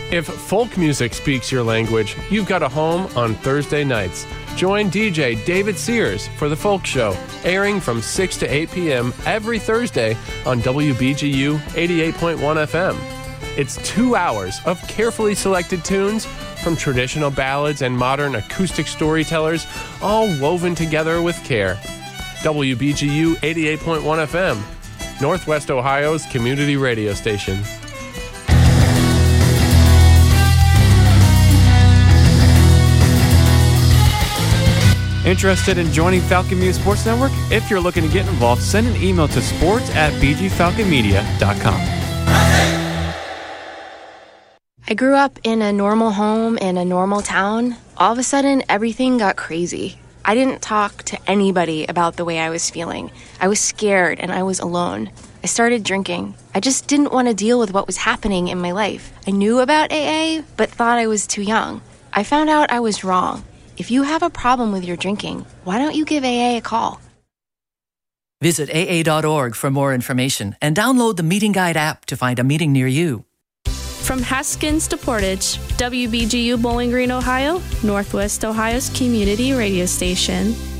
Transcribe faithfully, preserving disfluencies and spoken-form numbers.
If folk music speaks your language, you've got a home on Thursday nights. Join D J David Sears for The Folk Show, airing from six to eight p.m. every Thursday on W B G U eighty-eight point one F M. It's two hours of carefully selected tunes from traditional ballads and modern acoustic storytellers, all woven together with care. W B G U eighty-eight point one F M, Northwest Ohio's community radio station. Interested in joining Falcon Media Sports Network? If you're looking to get involved, send an email to sports at b g falcon media dot com. I grew up in a normal home in a normal town. All of a sudden, everything got crazy. I didn't talk to anybody about the way I was feeling. I was scared and I was alone. I started drinking. I just didn't want to deal with what was happening in my life. I knew about A A, but thought I was too young. I found out I was wrong. If you have a problem with your drinking, why don't you give A A a call? Visit A A dot org for more information and download the Meeting Guide app to find a meeting near you. From Haskins to Portage, W B G U Bowling Green, Ohio, Northwest Ohio's community radio station.